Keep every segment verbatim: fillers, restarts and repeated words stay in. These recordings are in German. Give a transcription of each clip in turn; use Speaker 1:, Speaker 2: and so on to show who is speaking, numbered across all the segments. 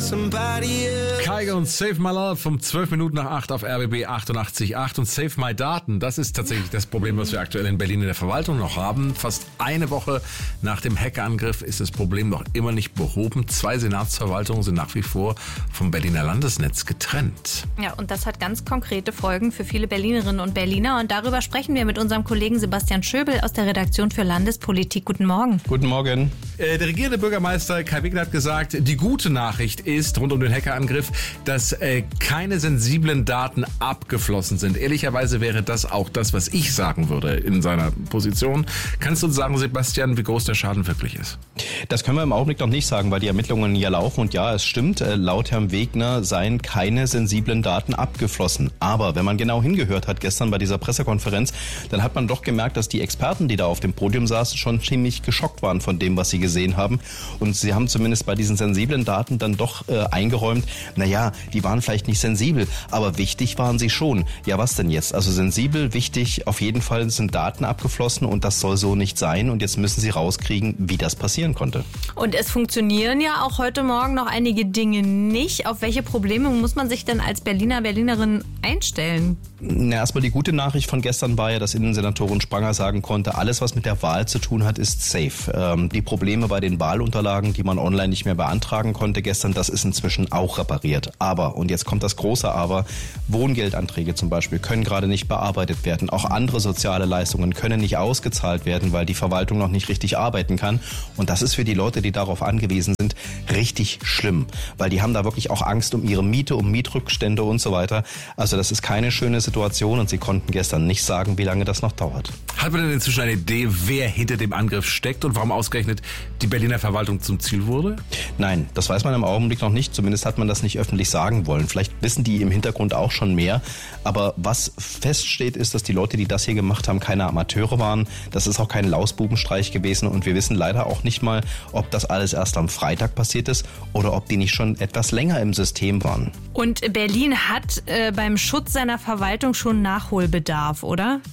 Speaker 1: Kygo und Save My Love um zwölf Minuten nach acht auf R B B achtundachtzig Komma acht und Save My Daten. Das ist tatsächlich das Problem, was wir aktuell in Berlin in der Verwaltung noch haben. Fast eine Woche nach dem Hackerangriff ist das Problem noch immer nicht behoben. Zwei Senatsverwaltungen sind nach wie vor vom Berliner Landesnetz getrennt.
Speaker 2: Ja, und das hat ganz konkrete Folgen für viele Berlinerinnen und Berliner. Und darüber sprechen wir mit unserem Kollegen Sebastian Schöbel aus der Redaktion für Landespolitik. Guten Morgen.
Speaker 3: Guten Morgen.
Speaker 1: Äh, der regierende Bürgermeister Kai Wegner hat gesagt, die gute Nachricht ist rund um den Hackerangriff, dass äh, keine sensiblen Daten abgeflossen sind. Ehrlicherweise wäre das auch das, was ich sagen würde in seiner Position. Kannst du uns sagen, Sebastian, wie groß der Schaden wirklich ist?
Speaker 3: Das können wir im Augenblick noch nicht sagen, weil die Ermittlungen ja laufen. Und ja, es stimmt, äh, laut Herrn Wegner seien keine sensiblen Daten abgeflossen. Aber wenn man genau hingehört hat gestern bei dieser Pressekonferenz, dann hat man doch gemerkt, dass die Experten, die da auf dem Podium saßen, schon ziemlich geschockt waren von dem, was sie gesehen haben. Und sie haben zumindest bei diesen sensiblen Daten dann doch äh, eingeräumt, naja, die waren vielleicht nicht sensibel, aber wichtig waren sie schon. Ja, was denn jetzt? Also sensibel, wichtig, auf jeden Fall sind Daten abgeflossen und das soll so nicht sein. Und jetzt müssen sie rauskriegen, wie das passieren konnte.
Speaker 2: Und es funktionieren ja auch heute Morgen noch einige Dinge nicht. Auf welche Probleme muss man sich denn als Berliner, Berlinerin einstellen?
Speaker 3: Na, erstmal die gute Nachricht von gestern war ja, dass Innensenatorin Spranger sagen konnte, alles, was mit der Wahl zu tun hat, ist safe. Ähm, die Probleme bei den Wahlunterlagen, die man online nicht mehr beantragen konnte gestern, das ist inzwischen auch repariert. Aber, und jetzt kommt das große Aber, Wohngeldanträge zum Beispiel können gerade nicht bearbeitet werden. Auch andere soziale Leistungen können nicht ausgezahlt werden, weil die Verwaltung noch nicht richtig arbeiten kann. Und das ist für die Leute, die darauf angewiesen sind, richtig schlimm. Weil die haben da wirklich auch Angst um ihre Miete, um Mietrückstände und so weiter. Also das ist keine schöne Situation und sie konnten gestern nicht sagen, wie lange das noch dauert.
Speaker 1: Hat man denn inzwischen eine Idee, wer hinter dem Angriff steckt und warum ausgerechnet die Berliner Verwaltung zum Ziel wurde?
Speaker 3: Nein, das weiß man im Augenblick noch nicht. Zumindest hat man das nicht öffentlich sagen wollen. Vielleicht wissen die im Hintergrund auch schon mehr. Aber was feststeht, ist, dass die Leute, die das hier gemacht haben, keine Amateure waren. Das ist auch kein Lausbubenstreich gewesen. Und wir wissen leider auch nicht mal, ob das alles erst am Freitag passiert ist oder ob die nicht schon etwas länger im System waren.
Speaker 2: Und Berlin hat äh, beim Schutz seiner Verwaltung schon Nachholbedarf, oder?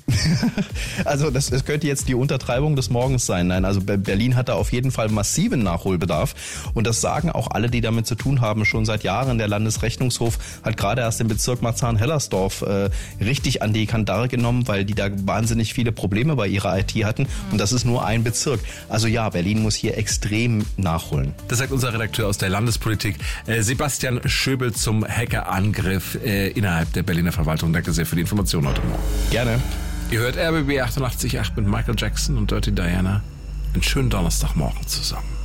Speaker 3: Also das, das könnte jetzt die Untertreibung des Morgens sein. Nein, also Berlin hat da auf jeden Fall massiven Nachholbedarf. Und das sagen auch alle, die damit zu tun haben, schon seit Jahren. Der Landesrechnungshof hat gerade erst den Bezirk Marzahn-Hellersdorf äh, richtig an die Kandare genommen, weil die da wahnsinnig viele Probleme bei ihrer I T hatten. Und das ist nur ein Bezirk. Also ja, Berlin muss hier extrem nachholen.
Speaker 1: Das sagt unser Redakteur aus der Landespolitik, äh, Sebastian Schöbel, zum Hackerangriff äh, innerhalb der Berliner Verwaltung. Danke sehr für die Information heute Morgen.
Speaker 3: Gerne.
Speaker 1: Ihr hört R B B achtundachtzig Komma acht mit Michael Jackson und Dirty Diana. Einen schönen Donnerstagmorgen zusammen.